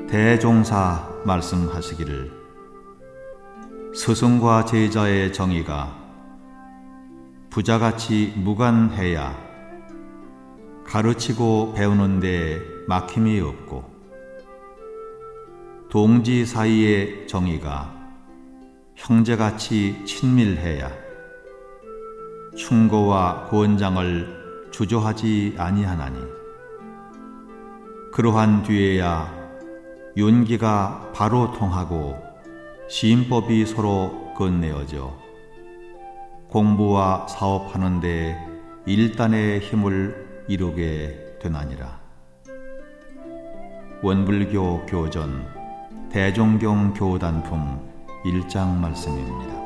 대종사 말씀하시기를 스승과 제자의 정의가 부자같이 무관해야 가르치고 배우는 데 막힘이 없고, 동지 사이의 정의가 형제같이 친밀해야 충고와 권장을 주저하지 아니하나니, 그러한 뒤에야 윤기가 바로 통하고 시인법이 서로 건네어져 공부와 사업하는 데 일단의 힘을 이루게 되나니라. 원불교 교전 대종경 교단품 1장 말씀입니다.